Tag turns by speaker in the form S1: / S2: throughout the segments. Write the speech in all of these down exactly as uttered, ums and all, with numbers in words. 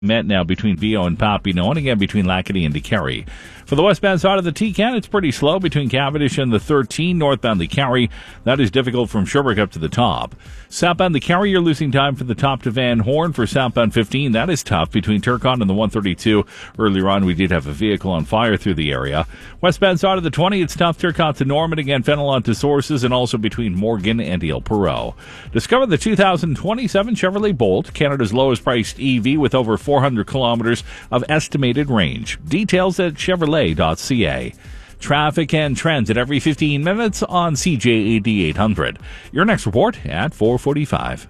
S1: Met now between Vio and Papineau, and again between Lacadie and DeCarry. For the westbound side of the T-Can, it's pretty slow between Cavendish and the thirteen, northbound DeCarry. That is difficult from Sherbrooke up to the top. Southbound DeCarry, you're losing time for the top to Van Horn. For southbound fifteen, that is tough between Turcot and the one thirty-two. Earlier on, we did have a vehicle on fire through the area. Westbound side of the twenty, it's tough Turcot to Norman, again Fenelon to Sources, and also between Morgan and Ile Perrot. Discover the two thousand twenty-seven Chevrolet Bolt, Canada's lowest priced E V with over four hundred kilometers of estimated range. Details at Chevrolet dot c a. Traffic and transit every fifteen minutes on C J A D eight hundred. Your next report at four forty-five.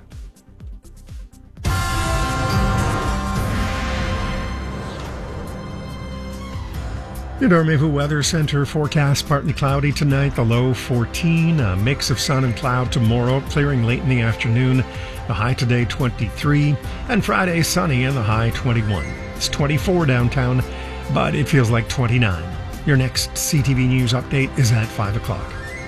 S2: The Dormez-vous Weather Center forecast partly cloudy tonight, the low fourteen, a mix of sun and cloud tomorrow, clearing late in the afternoon, the high today twenty-three, and Friday sunny and the high twenty-one. It's twenty-four downtown, but it feels like twenty-nine. Your next C T V News update is at five o'clock.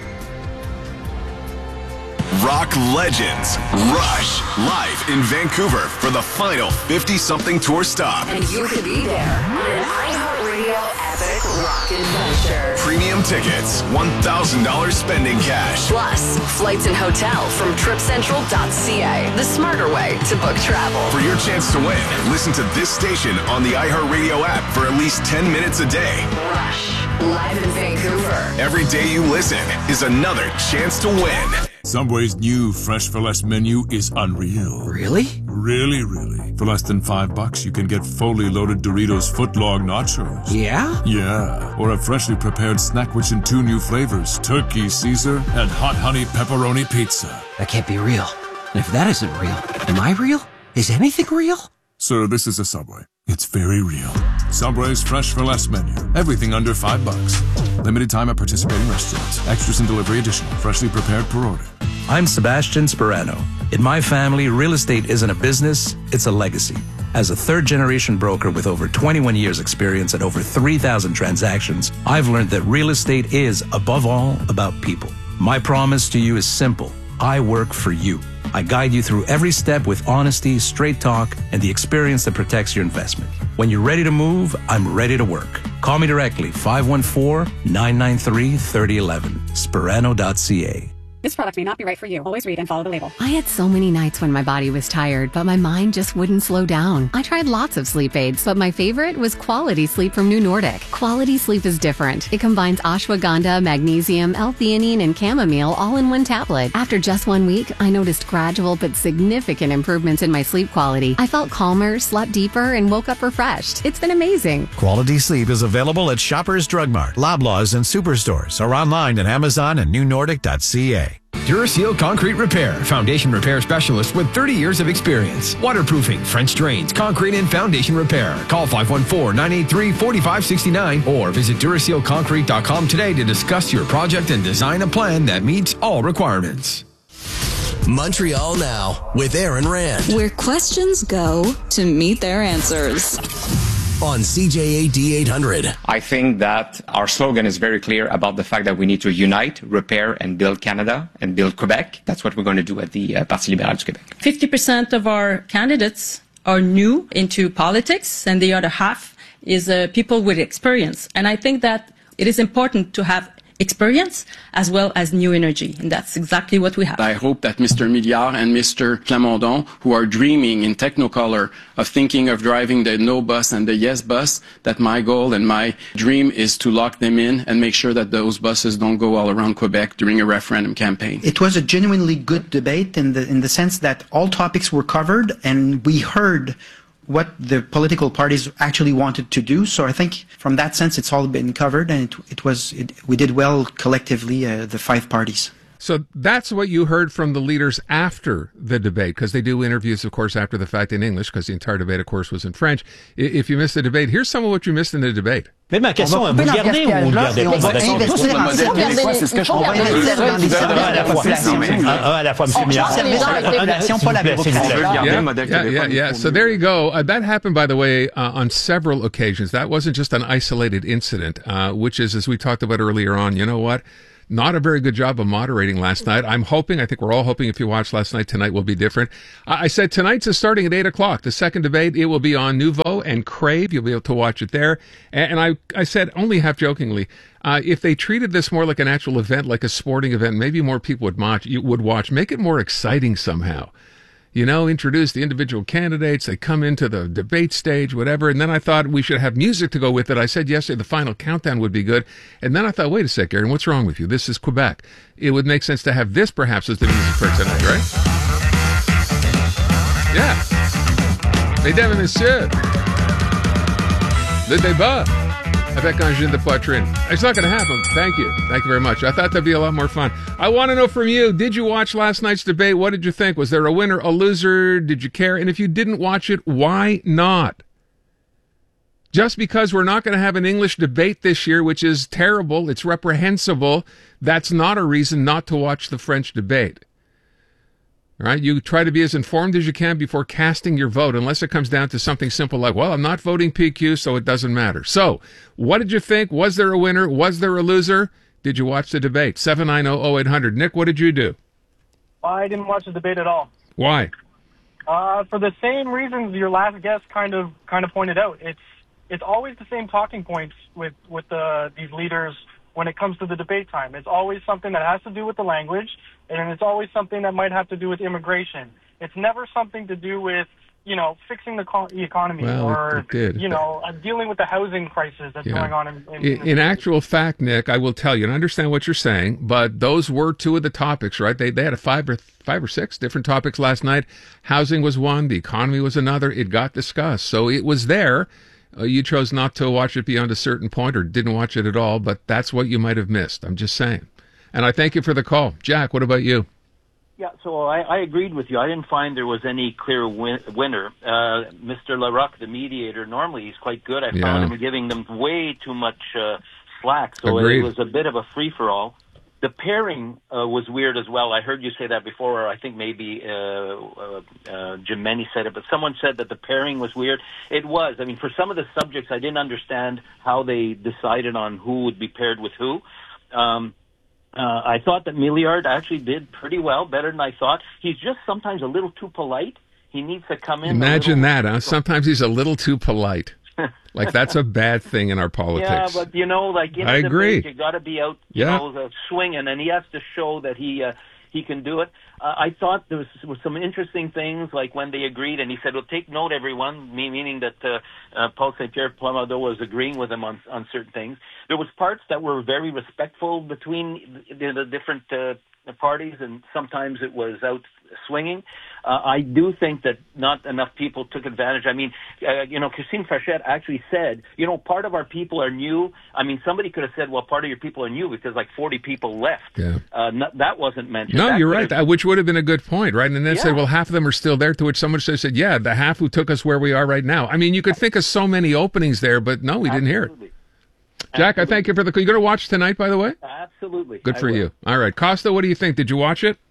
S3: Rock Legends Rush live in Vancouver for the final fifty-something tour stop.
S4: And you could be there on an iHeartRadio epic rock adventure.
S3: Premium tickets, one thousand dollars spending cash.
S4: Plus, flights and hotel from trip central dot c a, the smarter way to book travel.
S3: For your chance to win, listen to this station on the iHeartRadio app for at least ten minutes a day.
S4: Rush, live in Vancouver.
S3: Every day you listen is another chance to win.
S5: Subway's new Fresh for Less menu is unreal.
S6: Really?
S5: Really, really. For less than five bucks, you can get fully loaded Doritos footlong nachos.
S6: Yeah?
S5: Yeah. Or a freshly prepared snack which in two new flavors, Turkey Caesar and Hot Honey Pepperoni Pizza.
S6: That can't be real. And if that isn't real, am I real? Is anything real?
S5: Sir, this is a Subway. It's very real. Subway's Fresh for Less menu. Everything under five bucks. Limited time at participating restaurants. Extras and delivery additional. Freshly prepared per order.
S7: I'm Sebastian Sperano. In my family, real estate isn't a business, it's a legacy. As a third-generation broker with over twenty-one years experience and over three thousand transactions, I've learned that real estate is, above all, about people. My promise to you is simple. I work for you. I guide you through every step with honesty, straight talk, and the experience that protects your investment. When you're ready to move, I'm ready to work. Call me directly, five one four, nine nine three, three oh one one, sperano dot c a.
S8: This product may not be right for you. Always read and follow the label.
S9: I had so many nights when my body was tired, but my mind just wouldn't slow down. I tried lots of sleep aids, but my favorite was Quality Sleep from New Nordic. Quality Sleep is different. It combines ashwagandha, magnesium, L-theanine, and chamomile all in one tablet. After just one week, I noticed gradual but significant improvements in my sleep quality. I felt calmer, slept deeper, and woke up refreshed. It's been amazing.
S10: Quality Sleep is available at Shoppers Drug Mart, Loblaws, and Superstores, or online at Amazon and new nordic dot c a.
S11: Duraseal Concrete Repair, foundation repair specialist with thirty years of experience. Waterproofing, French drains, concrete and foundation repair. Call five one four, nine eight three, four five six nine or visit duraseal concrete dot com today to discuss your project and design a plan that meets all requirements.
S12: Montreal Now with Aaron Rand.
S13: Where questions go to meet their answers.
S12: On C J A D eight hundred.
S14: I think that our slogan is very clear about the fact that we need to unite, repair, and build Canada and build Quebec. That's what we're going to do at the uh, Parti libéral du Québec.
S15: fifty percent of our candidates are new into politics, and the other half is uh, people with experience. And I think that it is important to have experience as well as new energy, and that's exactly what we have.
S16: I hope that Mister Milliard and Mister Plamondon, who are dreaming in Technicolor of thinking of driving the no bus and the yes bus, that my goal and my dream is to lock them in and make sure that those buses don't go all around Quebec during a referendum campaign.
S17: It was a genuinely good debate in the in the sense that all topics were covered and we heard what the political parties actually wanted to do. So I think from that sense, it's all been covered, and it, it was it, we did well collectively, uh, the five parties.
S18: So that's what you heard from the leaders after the debate, because they do interviews, of course, after the fact in English, because the entire debate, of course, was in French. If you missed the debate, here's some of what you missed in the debate.
S19: Mais ma question, vous le gardez ou vous le gardez pas?
S17: C'est ce que je comprends.
S19: À la fois, M. Milliard.
S18: Yeah, yeah, yeah. So there you go. Uh, that happened, by the way, uh, on several occasions. That wasn't just an isolated incident, uh, which is, as we talked about earlier on, you know what? not a very good job of moderating last night. I'm hoping, I think we're all hoping if you watched last night, tonight will be different. I said tonight's is starting at eight o'clock. The second debate, it will be on Nouveau and Crave. You'll be able to watch it there. And I, I said, only half jokingly, uh, if they treated this more like an actual event, like a sporting event, maybe more people would watch, you would watch. Make it more exciting somehow. You know, introduce the individual candidates. They come into the debate stage, whatever. And then I thought we should have music to go with it. I said yesterday the final countdown would be good. And then I thought, wait a sec, Aaron, what's wrong with you? This is Quebec. It would make sense to have this perhaps as the music for tonight, right? Yeah. Mesdames et messieurs, le débat avec Angine de Poitrine. It's not going to happen. Thank you. Thank you very much. I thought that'd be a lot more fun. I want to know from you, did you watch last night's debate? What did you think? Was there a winner, a loser? Did you care? And if you didn't watch it, why not? Just because we're not going to have an English debate this year, which is terrible, it's reprehensible, that's not a reason not to watch the French debate. All right? You try to be as informed as you can before casting your vote, unless it comes down to something simple like, well, I'm not voting P Q, so it doesn't matter. So, what did you think? Was there a winner? Was there a loser? Did you watch the debate? seven nine zero, zero eight hundred. Nick, what did you do?
S20: I didn't watch the debate at all.
S18: Why?
S20: Uh, for the same reasons your last guest kind of kind of pointed out. It's it's always the same talking points with with the, these leaders when it comes to the debate time. It's always something that has to do with the language, and it's always something that might have to do with immigration. It's never something to do with, you know, fixing the, co- the economy
S18: well,
S20: or,
S18: it
S20: you know, uh, dealing with the housing crisis that's
S18: yeah.
S20: going on. In, in,
S18: in, in actual fact, Nick, I will tell you, and I understand what you're saying, but those were two of the topics, right? They they had a five or five or six different topics last night. Housing was one, the economy was another. It got discussed, so it was there. Uh, you chose not to watch it beyond a certain point or didn't watch it at all, but that's what you might have missed. I'm just saying. And I thank you for the call. Jack, what about you?
S21: Yeah, so I, I agreed with you. I didn't find there was any clear win- winner. Uh, Mister Larocque, the mediator, normally he's quite good. I
S18: Yeah.
S21: found him giving them way too much uh, slack, so
S18: Agreed.
S21: it was a bit of a free-for-all. The pairing uh, was weird as well. I heard you say that before, or I think maybe uh, uh, uh, Jim Meny said it, but someone said that the pairing was weird. It was. I mean, for some of the subjects, I didn't understand how they decided on who would be paired with who. Um, uh, I thought that Milliard actually did pretty well, better than I thought. He's just sometimes a little too polite. He needs to come in.
S18: Imagine
S21: a
S18: that, huh? Sometimes he's a little too polite. Like, that's a bad thing in our politics.
S21: Yeah, but, you know, like, in
S18: I
S21: the
S18: agree.
S21: debate, you got to be out, you
S18: Yeah.
S21: know, uh, swinging, and he has to show that he uh, he can do it. Uh, I thought there was, was some interesting things, like when they agreed, and he said, well, take note, everyone, me, meaning that uh, uh, Paul Saint-Pierre Plamondon was agreeing with him on, on certain things. There was parts that were very respectful between the, the different uh, parties, and sometimes it was out swinging. Uh, I do think that not enough people took advantage. I mean, uh, you know, Christine Frechette actually said, you know, part of our people are new. I mean, somebody could have said, well, part of your people are new because like forty people left.
S18: Yeah.
S21: Uh, not, that wasn't mentioned.
S18: No,
S21: That
S18: you're
S21: could
S18: right,
S21: have-
S18: that, which would have been a good point, right? And then
S21: Yeah.
S18: said, well, half of them are still there, to which someone should have said, yeah, the half who took us where we are right now. I mean, you could think of so many openings there, but no, we didn't hear it. Jack, I thank you for the call. You going to watch tonight, by the way?
S21: Absolutely.
S18: Good
S21: I
S18: for
S21: will.
S18: you. All right. Costa, what do you think? Did you watch it?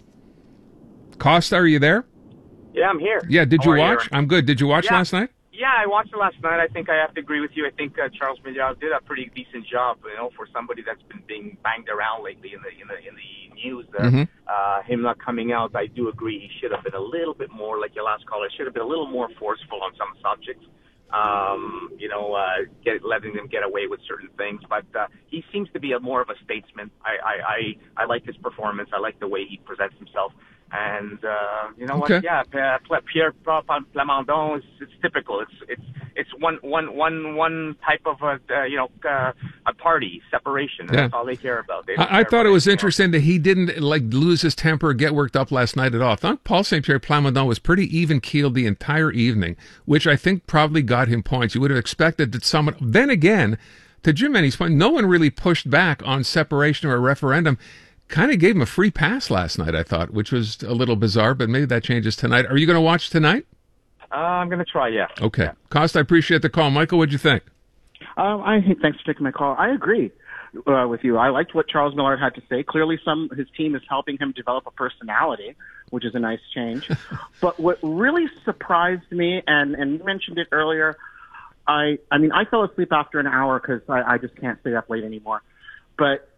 S18: Costa, are you there?
S22: Yeah, I'm here.
S18: Yeah, did
S22: How
S18: you
S22: are
S18: watch? I'm good. Did you watch
S22: Yeah.
S18: last night?
S22: Yeah, I watched it last night. I think I have to agree with you. I think uh, Charles Milliard did a pretty decent job, you know, for somebody that's been being banged around lately in the in the in the news. Uh,
S18: Mhm.
S22: uh, him not coming out, I do agree. He should have been a little bit more, like your last caller, should have been a little more forceful on some subjects. Um, you know, uh, get, letting them get away with certain things. But uh, he seems to be a more of a statesman. I, I, I, I like his performance. I like the way he presents himself. And uh, you know
S18: Okay.
S22: what? Yeah, P- Pierre Plamondon is it's typical. It's it's it's one one one one type of a uh, you know uh, a party separation.
S18: Yeah.
S22: That's all they care about. They don't
S18: I, I
S22: care
S18: thought
S22: about
S18: it was
S22: anything
S18: interesting that he didn't like lose his temper or get worked up last night at all. I thought Paul Saint-Pierre Plamondon was pretty even-keeled the entire evening, which I think probably got him points. You would have expected that someone... Then again, to Jim Meny's point, no one really pushed back on separation or a referendum. Kind of gave him a free pass last night, I thought, which was a little bizarre, but maybe that changes tonight. Are you going to watch tonight?
S22: Uh, I'm going to try, yeah.
S18: Okay. Costa, I appreciate the call. Michael, what'd you think?
S23: Um, I thanks for taking my call. I agree uh, with you. I liked what Charles Millard had to say. Clearly, some his team is helping him develop a personality, which is a nice change. But what really surprised me, and and you mentioned it earlier, I I mean I fell asleep after an hour because I, I just can't stay up late anymore. But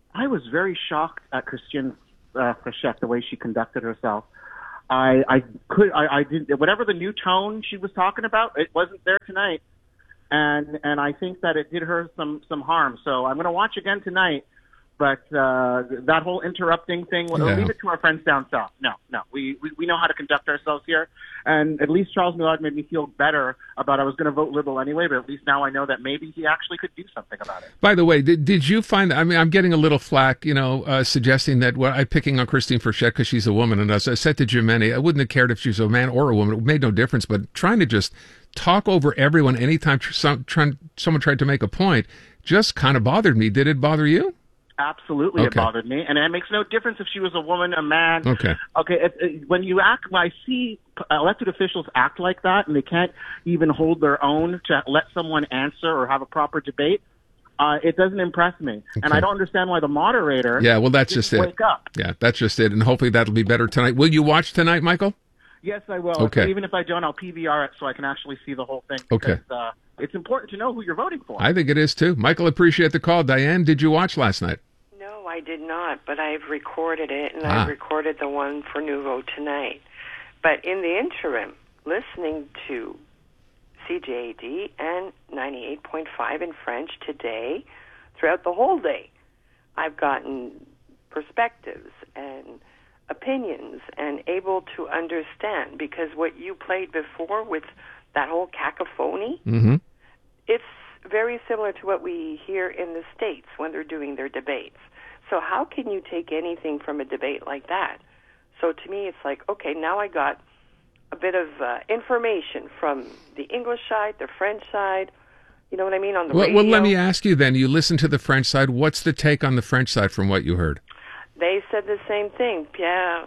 S23: I was very shocked at Christiane uh, Fréchette, the way she conducted herself. I, I could, I, I did whatever the new tone she was talking about. It wasn't there tonight, and and I think that it did her some some harm. So I'm going to watch again tonight. But uh, that whole interrupting thing, we'll
S18: Yeah.
S23: leave it to our friends down south. No, no, we, we we know how to conduct ourselves here. And at least Charles Millard made me feel better about I was going to vote Liberal anyway, but at least now I know that maybe he actually could do something about it.
S18: By the way, did, did you find, I mean, I'm getting a little flack, you know, uh, suggesting that, well, I'm picking on Christine Fréchette because she's a woman. And as I said to Jimeni, I wouldn't have cared if she was a man or a woman. It made no difference. But trying to just talk over everyone anytime tr- some, trying, someone tried to make a point just kind of bothered me. Did it bother you?
S23: Absolutely,
S18: Okay.
S23: it bothered me, and it makes no difference if she was a woman, a man.
S18: Okay.
S23: Okay. If, if, when you act, when I see elected officials act like that, and they can't even hold their own to let someone answer or have a proper debate, uh, it doesn't impress me, and I don't understand why the moderator.
S18: Yeah, well, that's
S23: didn't
S18: just it.
S23: Wake up.
S18: Yeah, that's just it. And hopefully that'll be better tonight. Will you watch tonight, Michael?
S23: Yes, I will.
S18: Okay.
S23: Even if I don't, I'll P V R it so I can actually see the whole thing.
S18: Okay.
S23: Because, uh, it's important to know who you're voting for.
S18: I think it is too. Michael, appreciate the call. Diane, did you watch last night?
S1: No, I did not, but I've recorded it, and
S18: Ah.
S1: I've recorded the one for Nouveau tonight. But in the interim, listening to C J A D and ninety-eight point five in French today, throughout the whole day, I've gotten perspectives and opinions and able to understand, because what you played before with that whole cacophony,
S18: Mm-hmm.
S1: it's very similar to what we hear in the States when they're doing their debates. So how can you take anything from a debate like that? So to me, it's like, okay, now I got a bit of uh, information from the English side, the French side, you know what I mean, on the
S18: Well,
S1: radio.
S18: well, let me ask you then. You listen to the French side. What's the take on the French side from what you heard?
S1: They said the same thing. Pierre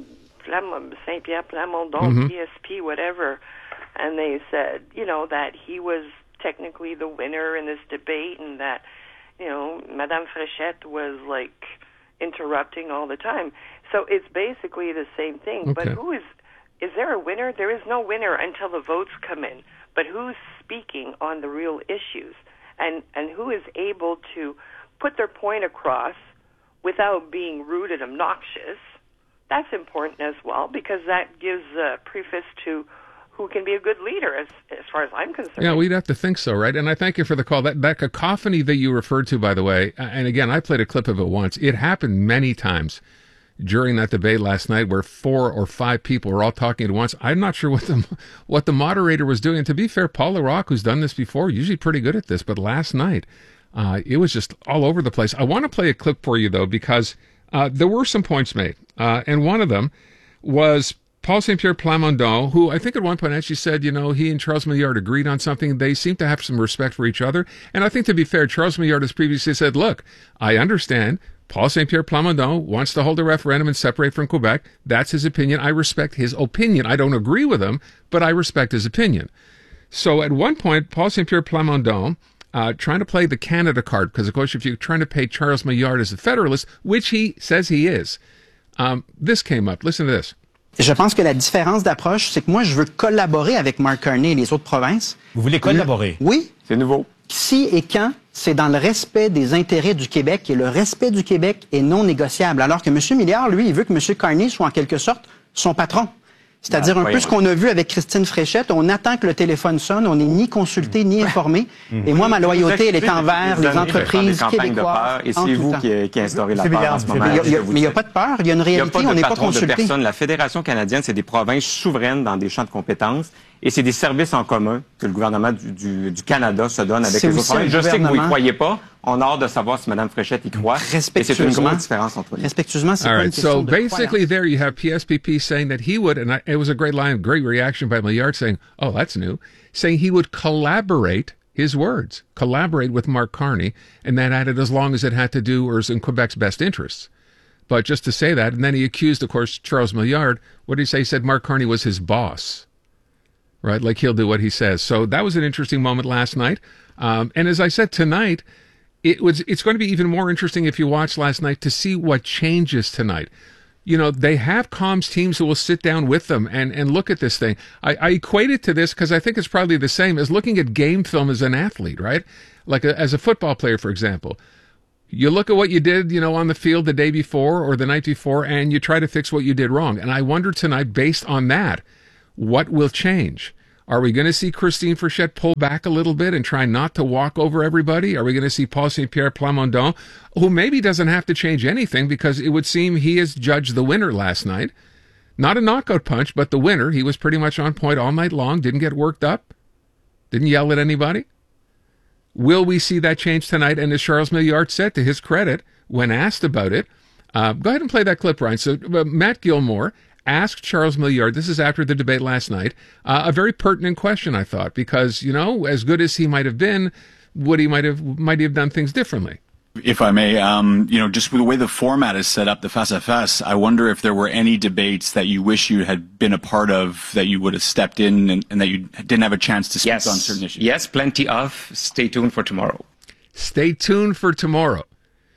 S1: Plam- Saint-Pierre Plamondon,
S18: Mhm.
S1: P S P, whatever. And they said, you know, that he was technically the winner in this debate, and that, you know, Madame Fréchette was like interrupting all the time. So it's basically the same thing. But
S2: Okay.
S1: who is is there a winner? There is no winner until the votes come in. But who's speaking on the real issues, and and who is able to put their point across without being rude and obnoxious? That's important as well, because that gives a preface to who can be a good leader, as as far as I'm concerned.
S18: Yeah, we'd have to think so, right? And I thank you for the call. That that cacophony that you referred to, by the way, and again, I played a clip of it once. It happened many times during that debate last night, where four or five people were all talking at once. I'm not sure what the what the moderator was doing. And to be fair, Paul Larocque, who's done this before, usually pretty good at this, but last night uh, it was just all over the place. I want to play a clip for you though, because uh, there were some points made, uh, and one of them was Paul Saint-Pierre Plamondon, who I think at one point actually said, you know, he and Charles Millard agreed on something. They seem to have some respect for each other. And I think, to be fair, Charles Millard has previously said, look, I understand Paul Saint-Pierre Plamondon wants to hold a referendum and separate from Quebec. That's his opinion. I respect his opinion. I don't agree with him, but I respect his opinion. So at one point, Paul Saint-Pierre Plamondon, uh, trying to play the Canada card, because, of course, if you're trying to pay Charles Millard as a Federalist, which he says he is, um, this came up. Listen to this.
S4: Je pense que la différence d'approche, c'est que moi, je veux collaborer avec Mark Carney et les autres provinces.
S19: Vous voulez collaborer?
S4: Oui.
S19: C'est nouveau.
S4: Si et quand, c'est dans le respect des intérêts du Québec, et le respect du Québec est non négociable. Alors que M. Milliard, lui, il veut que M. Carney soit en quelque sorte son patron. C'est-à-dire
S19: Ah,
S4: un
S19: voyons.
S4: peu ce qu'on a vu avec Christine Fréchette. On attend que le téléphone sonne, on n'est ni consulté, ni informé. Et moi, ma loyauté, elle est envers les entreprises québécoises.
S24: Et
S4: en
S24: c'est
S4: tout
S24: vous
S4: temps.
S24: qui, qui instaurez la peur en ce moment.
S4: Mais il n'y a, a pas de peur, il y a une
S24: Il n'y a
S4: réalité,
S24: pas de
S4: on n'est pas
S24: patron de
S4: consulté.
S24: personne. La Fédération canadienne, c'est des provinces souveraines dans des champs de compétences et c'est des services en commun que le gouvernement du, du, du Canada se donne avec
S4: C'est
S24: les autres
S4: aussi
S24: provinces.
S4: un
S24: Je sais que vous n'y
S4: gouvernement-
S24: croyez pas. On a hâte de savoir si Mme Fréchette y croit. Et c'est une grosse différence entre les deux.
S4: Respectueusement, c'est
S18: All
S4: pas une
S18: right,
S4: question
S18: so
S4: de
S18: basically there you have P S P P saying that he would, and I, it was a great line, great reaction by Millard saying, oh, that's new, saying he would collaborate, his words, collaborate with Mark Carney, and that added as long as it had to do or is in Quebec's best interests. But just to say that, and then he accused, of course, Charles Millard, what did he say? He said Mark Carney was his boss, right? Like he'll do what he says. So that was an interesting moment last night. Um, and as I said, tonight, it was, it's going to be even more interesting if you watch last night to see what changes tonight. You know, they have comms teams who will sit down with them and, and look at this thing. I, I equate it to this because I think it's probably the same as looking at game film as an athlete, right? Like a, as a football player, for example. You look at what you did, you know, on the field the day before or the night before, and you try to fix what you did wrong. And I wonder tonight, based on that, what will change? Are we going to see Christine Frechette pull back a little bit and try not to walk over everybody? Are we going to see Paul Saint-Pierre Plamondon, who maybe doesn't have to change anything because it would seem he has judged the winner last night? Not a knockout punch, but the winner. He was pretty much on point all night long, didn't get worked up, didn't yell at anybody. Will we see that change tonight? And as Charles Milliard said, to his credit, when asked about it, uh, go ahead and play that clip, Ryan. So uh, Matt Gilmore asked Charles Milliard, this is after the debate last night, uh, a very pertinent question, I thought, because, you know, as good as he might have been, would he might have, might he have done things differently?
S2: If I may, um, you know, just with the way the format is set up, the face-à-face, I wonder if there were any debates that you wish you had been a part of, that you would have stepped in and, and that you didn't have a chance to speak
S14: yes.
S2: on certain issues.
S14: Yes, plenty of. Stay tuned for tomorrow.
S18: Stay tuned for tomorrow.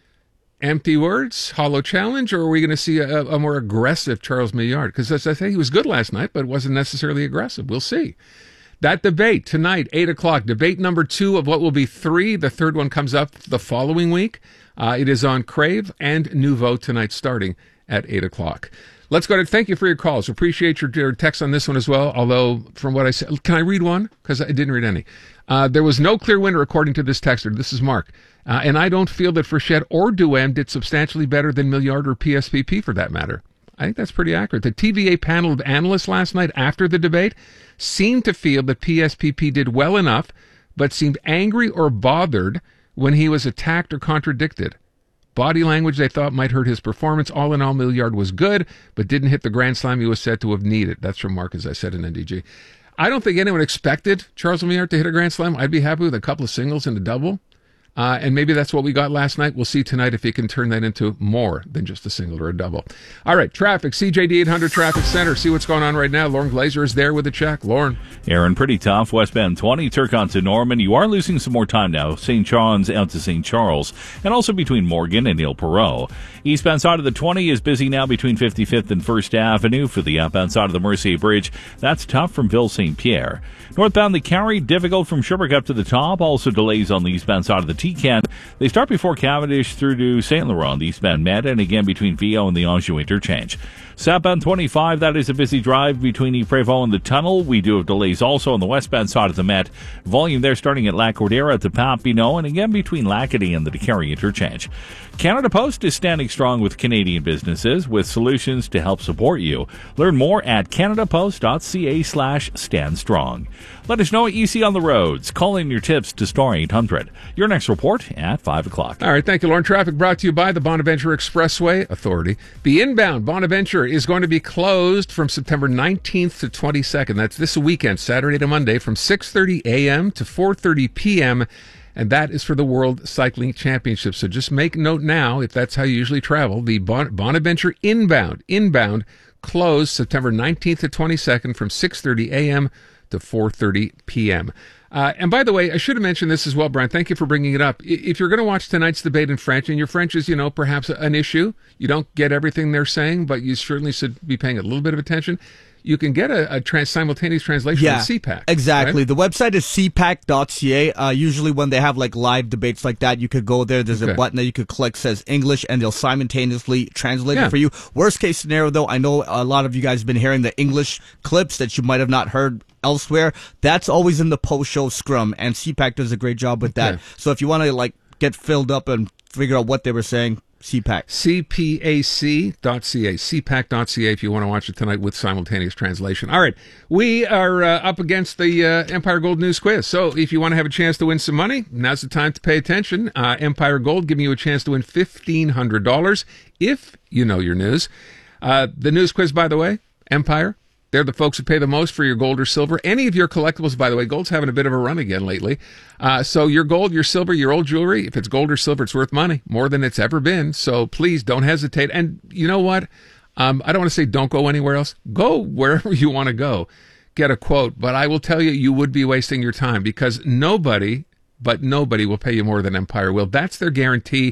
S18: Empty words, hollow challenge, or are we going to see a, a more aggressive Charles Milliard? Because as I say, he was good last night, but wasn't necessarily aggressive. We'll see. That debate tonight, eight o'clock, debate number two of what will be three. The third one comes up the following week. Uh, it is on Crave and Nouveau tonight, starting at eight o'clock. Let's go to, thank you for your calls. Appreciate your, your text on this one as well, although from what I said, can I read one? Because I didn't read any. Uh, there was no clear winner according to this texter. This is Mark. Uh, and I don't feel that Frechette or Duhaime did substantially better than Milliard or P S P P for that matter. I think that's pretty accurate. The T V A panel of analysts last night after the debate seemed to feel that P S P P did well enough, but seemed angry or bothered when he was attacked or contradicted. Body language they thought might hurt his performance. All in all, Milliard was good, but didn't hit the grand slam he was said to have needed. That's from Mark, as I said in N D G. I don't think anyone expected Charles Milliard to hit a grand slam. I'd be happy with a couple of singles and a double. Uh, and maybe that's what we got last night. We'll see tonight if he can turn that into more than just a single or a double. All right, traffic, C J D eight hundred Traffic Center. See what's going on right now. Lauren Glazer is there with a check. Lauren.
S3: Aaron, pretty tough. Westbound twenty, Turcotte to Norman. You are losing some more time now. Saint John's out to Saint Charles. And also between Morgan and Ile Perrot. Eastbound side of the twenty is busy now between fifty-fifth and First Avenue. For the outbound side of the Mercier Bridge, that's tough from Ville Saint Pierre. Northbound the Carry, difficult from Sherbrooke up to the top. Also delays on the eastbound side of the T-Can. They start before Cavendish through to Saint Laurent, the eastbound Met, and again between Viau and the Anjou interchange. Southbound twenty-five, that is a busy drive between Ypres-Vaud and the tunnel. We do have delays also on the westbound side of the Met. Volume there starting at La Cordera to Papineau, and again between Lacadie and the DeCarry interchange. Canada Post is standing strong with Canadian businesses with solutions to help support you. Learn more at canadapost.ca slash stand strong. Let us know what you see on the roads. Call in your tips to Star eight hundred. Your next report at five o'clock.
S18: All right, thank you, Lauren. Traffic brought to you by the Bonaventure Expressway Authority. The inbound Bonaventure is going to be closed from September nineteenth to twenty-second. That's this weekend, Saturday to Monday, from six thirty a.m. to four thirty p.m., and that is for the World Cycling Championship. So just make note now, if that's how you usually travel, the bon- Bonaventure inbound, inbound, closed September nineteenth to twenty-second from six thirty a.m. to four thirty p.m. Uh, and by the way, I should have mentioned this as well, Brian. Thank you for bringing it up. If you're going to watch tonight's debate in French, and your French is, you know, perhaps an issue, you don't get everything they're saying, but you certainly should be paying a little bit of attention. You can get a, a trans- simultaneous translation
S5: yeah,
S18: on C PAC.
S5: Exactly.
S18: Right?
S5: The website is c pac dot c a. Uh, usually when they have like live debates like that, you could go there. There's okay. a button that you could click says English, and they'll simultaneously translate yeah. it for you. Worst case scenario, though, I know a lot of you guys have been hearing the English clips that you might have not heard elsewhere. That's always in the post-show scrum, and C PAC does a great job with okay. that. So if you want to like get filled up and figure out what they were saying, C PAC.
S18: C P A C dot C A. C PAC dot C A if you want to watch it tonight with simultaneous translation. All right. We are uh, up against the uh, Empire Gold News Quiz. So if you want to have a chance to win some money, now's the time to pay attention. Uh, Empire Gold giving you a chance to win fifteen hundred dollars if you know your news. Uh, the news quiz, by the way, Empire. They're the folks who pay the most for your gold or silver. Any of your collectibles, by the way, gold's having a bit of a run again lately. Uh, so your gold, your silver, your old jewelry, if it's gold or silver, it's worth money, more than it's ever been. So please don't hesitate. And you know what? Um, I don't want to say don't go anywhere else. Go wherever you want to go. Get a quote. But I will tell you, you would be wasting your time because nobody, but nobody will pay you more than Empire will. That's their guarantee.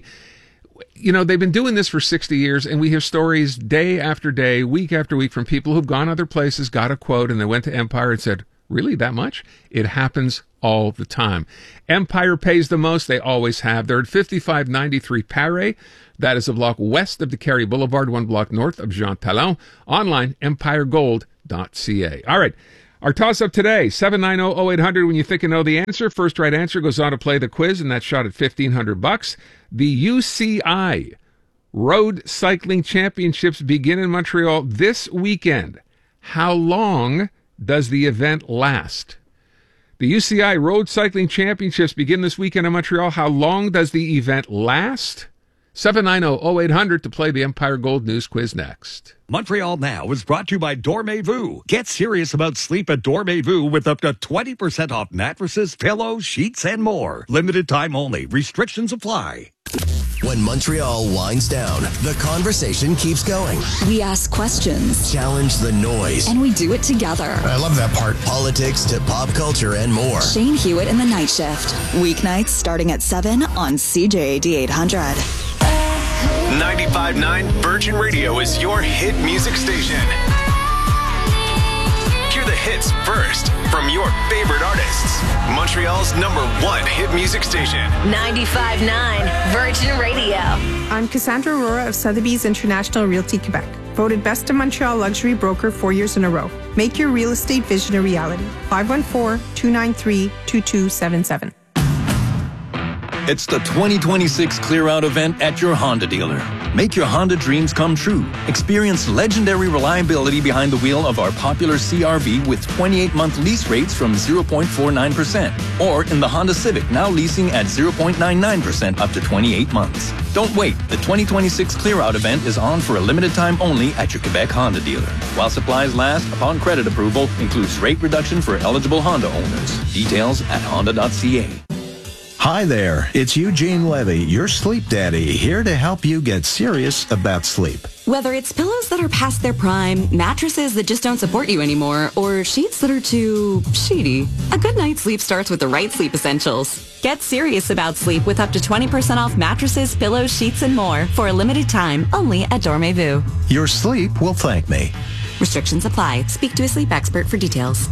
S18: You know, they've been doing this for sixty years, and we hear stories day after day, week after week from people who've gone other places, got a quote, and they went to Empire and said, really, that much? It happens all the time. Empire pays the most. They always have. They're at fifty-five ninety-three Paris. That is a block west of the Carey Boulevard, one block north of Jean Talon. Online, empire gold dot c a. All right. Our toss-up today, seven nine zero, zero eight hundred when you think you know the answer. First right answer goes on to play the quiz, and that's shot at fifteen hundred bucks. The U C I Road Cycling Championships begin in Montreal this weekend. How long does the event last? The U C I Road Cycling Championships begin this weekend in Montreal. How long does the event last? seven nine zero, zero eight hundred to play the Empire Gold News quiz next.
S6: Montreal Now is brought to you by Dormez-vous. Get serious about sleep at Dormez-vous with up to twenty percent off mattresses, pillows, sheets, and more. Limited time only. Restrictions apply.
S12: When Montreal winds down, the conversation keeps going.
S13: We ask questions,
S12: challenge the noise,
S13: and we do it together.
S12: I love that part. Politics to pop culture and more.
S13: Shane Hewitt in the Night Shift. Weeknights starting at seven on C J A D eight hundred.
S7: ninety-five point nine Virgin Radio is your hit music station. Hear the hits first from your favorite artists. Montreal's number one hit music station.
S8: ninety-five point nine Virgin Radio.
S9: I'm Cassandra Aurora of Sotheby's International Realty Quebec. Voted Best of Montreal Luxury Broker four years in a row. Make your real estate vision a reality. five one four, two nine three, two two seven seven.
S25: It's the twenty twenty-six Clear Out event at your Honda dealer. Make your Honda dreams come true. Experience legendary reliability behind the wheel of our popular C R V with twenty-eight month lease rates from zero point four nine percent. Or in the Honda Civic, now leasing at zero point nine nine percent up to twenty-eight months. Don't wait. The twenty twenty-six Clear Out event is on for a limited time only at your Quebec Honda dealer. While supplies last, upon credit approval, includes rate reduction for eligible Honda owners. Details at honda dot c a.
S10: Hi there, it's Eugene Levy, your sleep daddy, here to help you get serious about sleep.
S26: Whether it's pillows that are past their prime, mattresses that just don't support you anymore, or sheets that are too sheety, a good night's sleep starts with the right sleep essentials. Get serious about sleep with up to twenty percent off mattresses, pillows, sheets, and more for a limited time only at Dormez-vous.
S10: Your sleep will thank me.
S26: Restrictions apply. Speak to a sleep expert for details.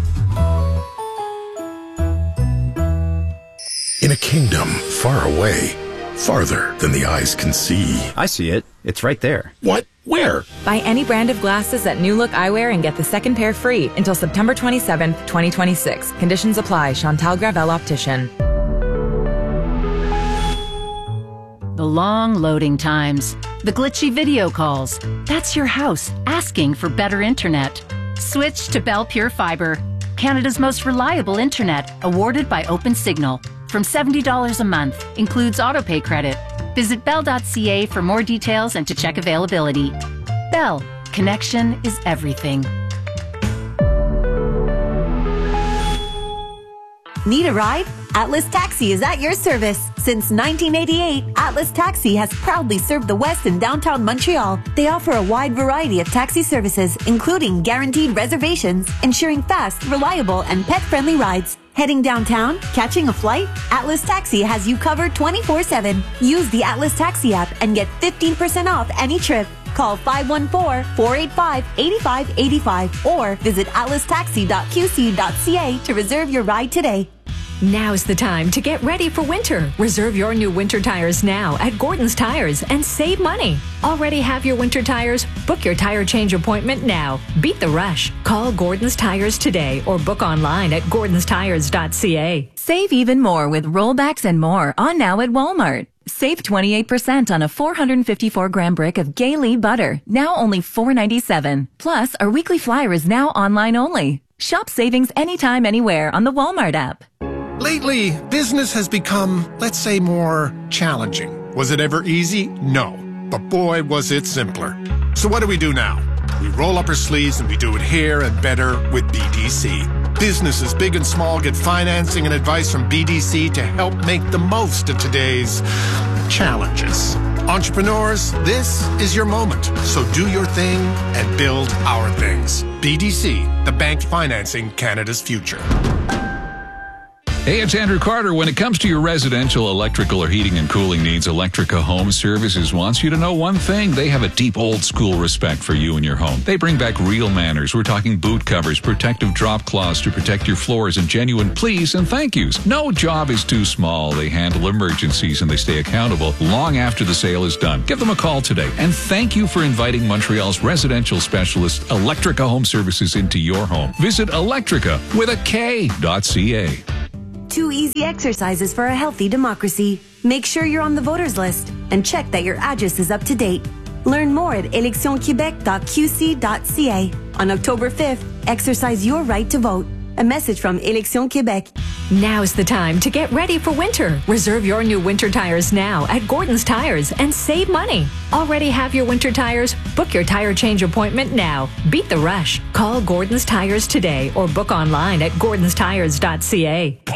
S27: In a kingdom far away, farther than the eyes can see.
S28: I see it. It's right there.
S27: What? Where?
S29: Buy any brand of glasses at New Look Eyewear and get the second pair free until September twenty-seventh, twenty twenty-six. Conditions apply. Chantal Gravel Optician.
S30: The long loading times. The glitchy video calls. That's your house asking for better internet. Switch to Bell Pure Fiber. Canada's most reliable internet, awarded by OpenSignal. From seventy dollars a month, includes autopay credit. Visit bell dot c a for more details and to check availability. Bell, connection is everything.
S31: Need a ride? Atlas Taxi is at your service. Since nineteen eighty-eight, Atlas Taxi has proudly served the West and downtown Montreal. They offer a wide variety of taxi services, including guaranteed reservations, ensuring fast, reliable, and pet-friendly rides. Heading downtown? Catching a flight? Atlas Taxi has you covered twenty-four seven. Use the Atlas Taxi app and get fifteen percent off any trip. Call five one four, four eight five, eight five eight five or visit atlas taxi dot q c dot c a to reserve your ride today.
S32: Now's the time to get ready for winter. Reserve your new winter tires now at Gordon's Tires and save money. Already have your winter tires? Book your tire change appointment now. Beat the rush. Call Gordon's Tires today or book online at gordons tires dot c a.
S29: Save even more with rollbacks and more on now at Walmart. Save twenty-eight percent on a four hundred fifty-four gram brick of Gaylee butter, now only four ninety-seven. Plus, our weekly flyer is now online only. Shop savings anytime, anywhere on the Walmart app.
S33: Lately, business has become, let's say, more challenging. Was it ever easy? No. But boy, was it simpler. So what do we do now? We roll up our sleeves and we do it here and better with B D C. Businesses big and small get financing and advice from B D C to help make the most of today's challenges. Entrepreneurs, this is your moment. So do your thing and build our things. B D C, the bank financing Canada's future.
S1: Hey, it's Andrew Carter. When it comes to your residential electrical or heating and cooling needs, Electrica Home Services wants you to know one thing. They have a deep old-school respect for you and your home. They bring back real manners. We're talking boot covers, protective drop cloths to protect your floors, and genuine please and thank yous. No job is too small. They handle emergencies and they stay accountable long after the sale is done. Give them a call today. And thank you for inviting Montreal's residential specialist, Electrica Home Services, into your home. Visit Electrica with a K dot C A.
S31: Two easy exercises for a healthy democracy. Make sure you're on the voters list and check that your address is up to date. Learn more at elections quebec dot q c dot c a. On October fifth, exercise your right to vote. A message from Élections Québec.
S32: Now's the time to get ready for winter. Reserve your new winter tires now at Gordon's Tires and save money. Already have your winter tires? Book your tire change appointment now. Beat the rush. Call Gordon's Tires today or book online at gordons tires dot c a.